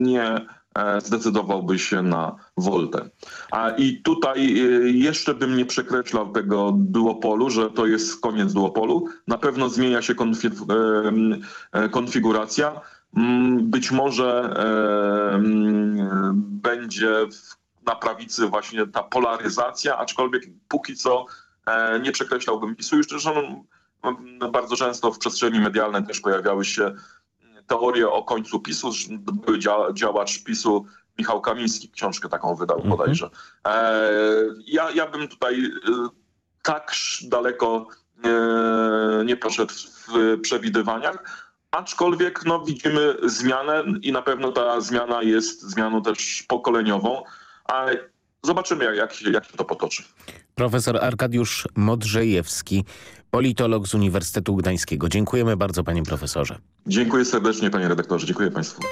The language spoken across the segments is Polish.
nie zdecydowałby się na woltę. I tutaj jeszcze bym nie przekreślał tego duopolu, że to jest koniec duopolu. Na pewno zmienia się konfiguracja. Być może będzie na prawicy właśnie ta polaryzacja, aczkolwiek póki co nie przekreślałbym PiS-u. Już też bardzo często w przestrzeni medialnej też pojawiały się teorie o końcu PiS-u. Był działacz PiS-u Michał Kamiński, książkę taką wydał bodajże. Ja bym tutaj tak daleko nie poszedł w przewidywaniach, aczkolwiek widzimy zmianę i na pewno ta zmiana jest zmianą też pokoleniową, a zobaczymy jak się to potoczy. Profesor Arkadiusz Modrzejewski, politolog z Uniwersytetu Gdańskiego. Dziękujemy bardzo, panie profesorze. Dziękuję serdecznie, panie redaktorze. Dziękuję państwu.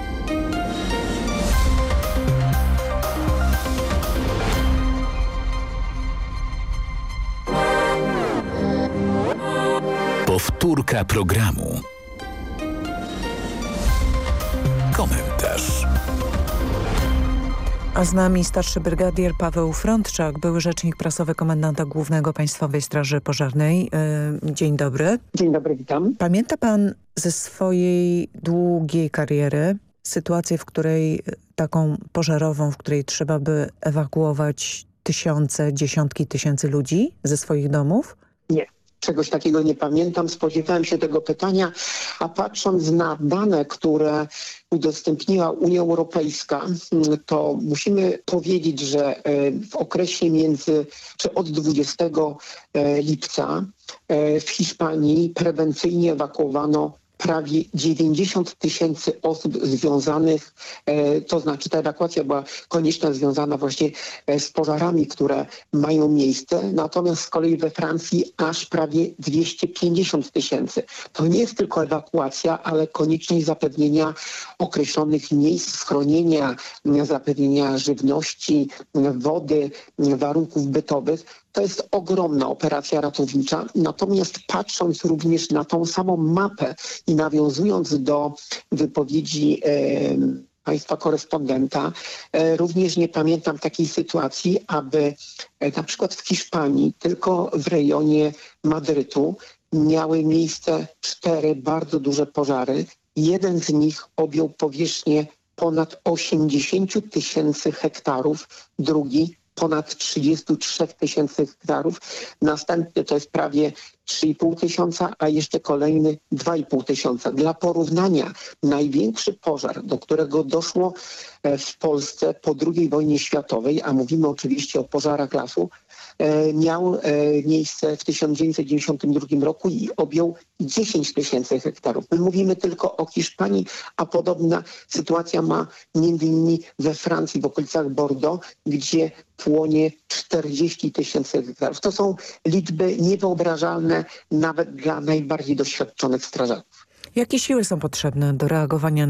Powtórka programu. Komentarz. A z nami starszy brygadier Paweł Frądczak, były rzecznik prasowy komendanta głównego Państwowej Straży Pożarnej. Dzień dobry. Dzień dobry, witam. Pamięta pan ze swojej długiej kariery sytuację, w której taką pożarową, w której trzeba by ewakuować tysiące, dziesiątki tysięcy ludzi ze swoich domów? Nie. Czegoś takiego nie pamiętam. Spodziewałem się tego pytania, a patrząc na dane, które udostępniła Unia Europejska, to musimy powiedzieć, że w okresie od 20 lipca w Hiszpanii prewencyjnie ewakuowano prawie 90 000 osób związanych, to znaczy ta ewakuacja była konieczna, związana właśnie z pożarami, które mają miejsce. Natomiast z kolei we Francji aż prawie 250 000. To nie jest tylko ewakuacja, ale konieczność zapewnienia określonych miejsc schronienia, zapewnienia żywności, wody, warunków bytowych. To jest ogromna operacja ratownicza. Natomiast patrząc również na tą samą mapę i nawiązując do wypowiedzi państwa korespondenta, również nie pamiętam takiej sytuacji, aby na przykład w Hiszpanii tylko w rejonie Madrytu miały miejsce 4 bardzo duże pożary. Jeden z nich objął powierzchnię ponad 80 000 hektarów, drugi ponad 33 000 hektarów. Następny to jest prawie 3,5 tysiąca, a jeszcze kolejny 2,5 tysiąca. Dla porównania największy pożar, do którego doszło w Polsce po II wojnie światowej, a mówimy oczywiście o pożarach lasu, miał miejsce w 1992 roku i objął 10 000 hektarów. My mówimy tylko o Hiszpanii, a podobna sytuacja ma m.in. we Francji, w okolicach Bordeaux, gdzie płonie 40 000 hektarów. To są liczby niewyobrażalne nawet dla najbardziej doświadczonych strażaków. Jakie siły są potrzebne do reagowania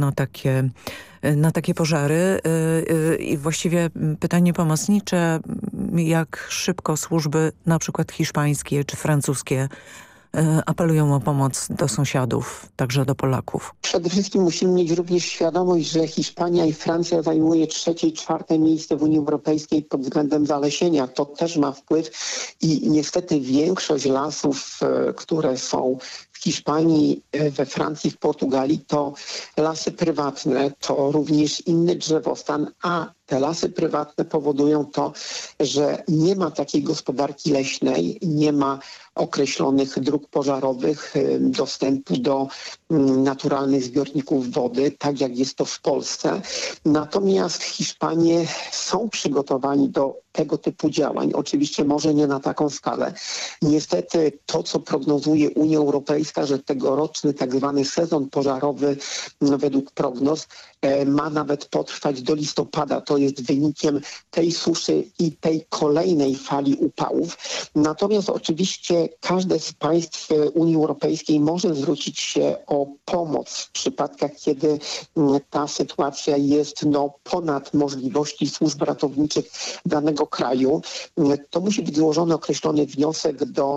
na takie pożary? I właściwie pytanie pomocnicze, jak szybko służby na przykład hiszpańskie czy francuskie apelują o pomoc do sąsiadów, także do Polaków? Przede wszystkim musimy mieć również świadomość, że Hiszpania i Francja zajmuje 3. i 4. miejsce w Unii Europejskiej pod względem zalesienia. To też ma wpływ i niestety większość lasów, które są w Hiszpanii, we Francji, w Portugalii, to lasy prywatne, to również inny drzewostan, a te lasy prywatne powodują to, że nie ma takiej gospodarki leśnej, nie ma określonych dróg pożarowych, dostępu do naturalnych zbiorników wody, tak jak jest to w Polsce. Natomiast Hiszpanie są przygotowani do tego typu działań. Oczywiście może nie na taką skalę. Niestety to, co prognozuje Unia Europejska, że tegoroczny tak zwany sezon pożarowy według prognoz ma nawet potrwać do listopada. To jest wynikiem tej suszy i tej kolejnej fali upałów. Natomiast oczywiście każde z państw Unii Europejskiej może zwrócić się o pomoc w przypadkach, kiedy ta sytuacja jest ponad możliwości służb ratowniczych danego kraju. To musi być złożony określony wniosek do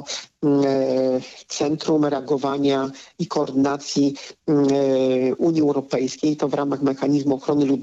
Centrum Reagowania i Koordynacji Unii Europejskiej. To w ramach mechanizmu ochrony ludności